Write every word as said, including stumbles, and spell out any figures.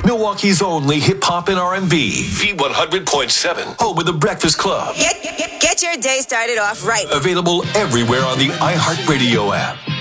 Milwaukee's only hip-hop and R and B. V one hundred point seven. Home of the Breakfast Club. Get, get, get your day started off right. Available everywhere on the iHeartRadio app.